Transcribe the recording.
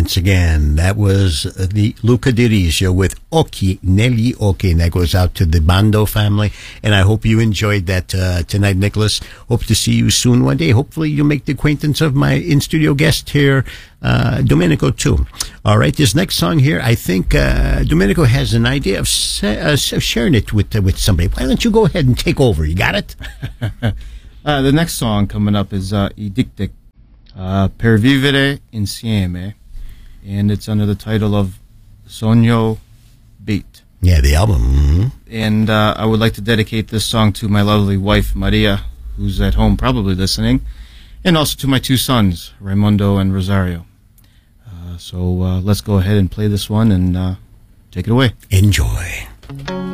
once again. That was the Luca Dirisio with Occhi Negli Occhi, and that goes out to the Bando family. And I hope you enjoyed that tonight, Nicholas. Hope to see you soon one day. Hopefully you'll make the acquaintance of my in-studio guest here, Domenico, too. All right, this next song here, I think Domenico has an idea of sharing it with somebody. Why don't you go ahead and take over? You got it? The next song coming up is I Dicte, Per Vivere Insieme, and it's under the title of Sogno Beat. Yeah, the album. Mm-hmm. And I would like to dedicate this song to my lovely wife, Maria, who's at home probably listening, and also to my two sons, Raimundo and Rosario. So let's go ahead and play this one and take it away. Enjoy.